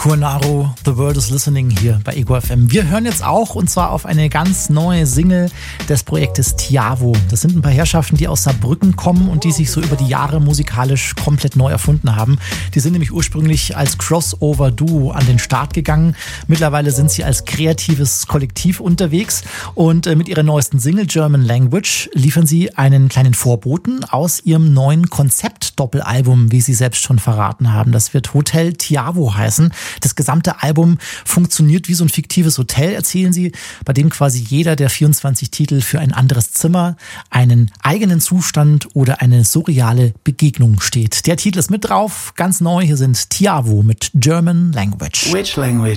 Naro, The World is Listening hier bei Ego FM. Wir hören jetzt auch, und zwar auf eine ganz neue Single des Projektes Tiavo. Das sind ein paar Herrschaften, die aus Saarbrücken kommen und die sich so über die Jahre musikalisch komplett neu erfunden haben. Die sind nämlich ursprünglich als Crossover-Duo an den Start gegangen. Mittlerweile sind sie als kreatives Kollektiv unterwegs und mit ihrer neuesten Single German Language liefern sie einen kleinen Vorboten aus ihrem neuen Konzept-Doppelalbum, wie sie selbst schon verraten haben. Das wird Hotel Tiavo heißen. Das gesamte Album funktioniert wie so ein fiktives Hotel, erzählen sie, bei dem quasi jeder der 24 Titel für ein anderes Zimmer, einen eigenen Zustand oder eine surreale Begegnung steht. Der Titel ist mit drauf, ganz neu. Hier sind Tiavo mit German Language. Which language?